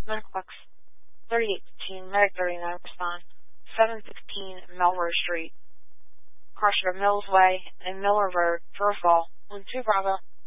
Mediclex 3815, Medic 39, respond. 716 Melrose Street, Carter Mills Way, and Miller Road, First Fall, 12 Bravo.